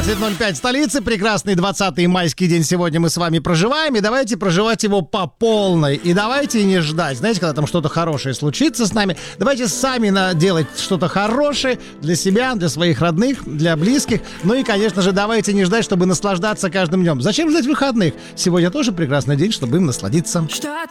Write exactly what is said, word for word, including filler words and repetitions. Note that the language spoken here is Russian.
двадцать ноль пять столицы. Прекрасный двадцатый майский день сегодня мы с вами проживаем. И давайте проживать его по полной. И давайте не ждать. Знаете, когда там что-то хорошее случится с нами, давайте сами на- делать что-то хорошее для себя, для своих родных, для близких. Ну и, конечно же, давайте не ждать, чтобы наслаждаться каждым днем. Зачем ждать выходных? Сегодня тоже прекрасный день, чтобы им насладиться. Что